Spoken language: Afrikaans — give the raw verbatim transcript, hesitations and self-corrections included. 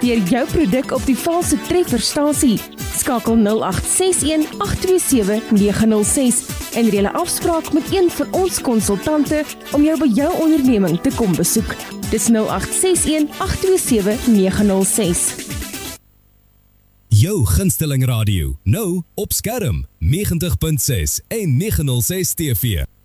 deur jou produk op die valse trefferstasie. Skakel nul agt ses een agt twee sewe nege nul ses en reël 'n afspraak met een van ons konsultante om jou by jou onderneming te kom besoek. Dis nul agt ses een agt twee sewe nege nul ses. Jou gunsteling radio, nou op skerm, negentig punt ses en nege nul ses T V.